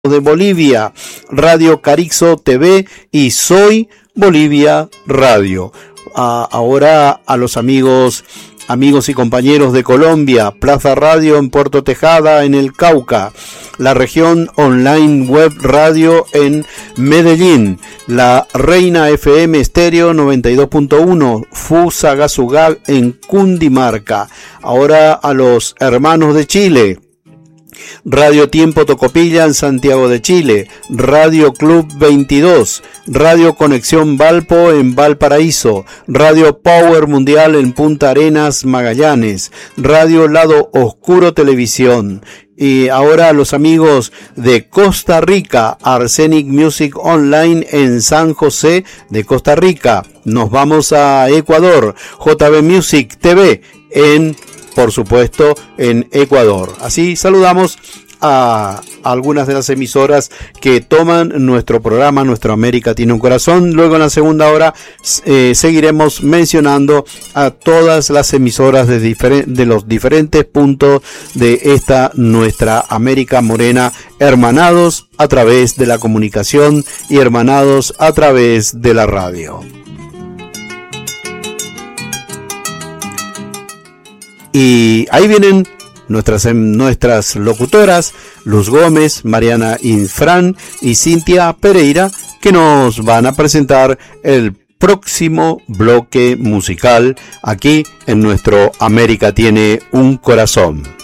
de Bolivia, Radio Carixo TV y Soy Bolivia Radio. Ahora a los amigos y compañeros de Colombia, Plaza Radio en Puerto Tejada, en el Cauca, la región online web radio en Medellín, la Reina FM Estéreo 92.1, Fusagasugá en Cundinamarca. Ahora a los hermanos de Chile, Radio Tiempo Tocopilla en Santiago de Chile, Radio Club 22, Radio Conexión Valpo en Valparaíso, Radio Power Mundial en Punta Arenas, Magallanes, Radio Lado Oscuro Televisión. Y ahora a los amigos de Costa Rica, Arsenic Music Online en San José de Costa Rica. Nos vamos a Ecuador, JB Music TV por supuesto, en Ecuador. Así saludamos a algunas de las emisoras que toman nuestro programa, Nuestra América Tiene un Corazón. Luego en la segunda hora seguiremos mencionando a todas las emisoras de los diferentes puntos de esta Nuestra América Morena, hermanados a través de la comunicación y hermanados a través de la radio. Y ahí vienen nuestras locutoras, Luz Gómez, Mariana Infran y Cintia Pereira, que nos van a presentar el próximo bloque musical aquí en Nuestro América Tiene un Corazón.